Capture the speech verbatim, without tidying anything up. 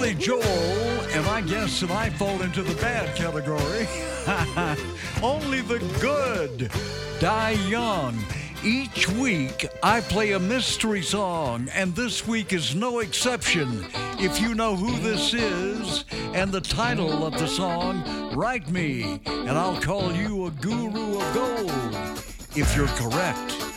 Billy Joel, and I guess that I fall into the bad category. Only the good die young. Each week, I play a mystery song, and this week is no exception. If you know who this is and the title of the song, write me, and I'll call you a guru of gold. If you're correct,